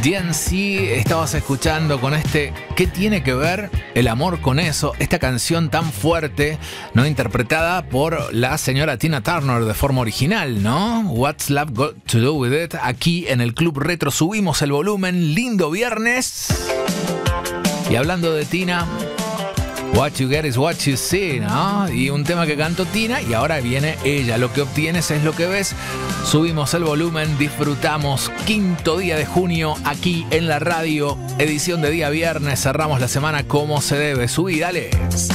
DNC estabas escuchando con este ¿qué tiene que ver el amor con eso? Esta canción tan fuerte, ¿no? Interpretada por la señora Tina Turner de forma original, ¿no? What's Love Got to Do With It? Aquí en el Club Retro subimos el volumen, lindo viernes. Y hablando de Tina, What You Get Is What You See, ¿no? Y un tema que cantó Tina y ahora viene ella. Lo que obtienes es lo que ves. Subimos el volumen, disfrutamos. Quinto día de junio aquí en la radio. Edición de día viernes. Cerramos la semana como se debe. Subí, dale.